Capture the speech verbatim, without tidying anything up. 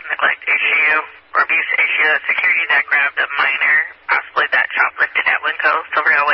child neglect issue or abuse issue, a security that grabbed a minor, possibly that shoplifted at Winco Silver Hill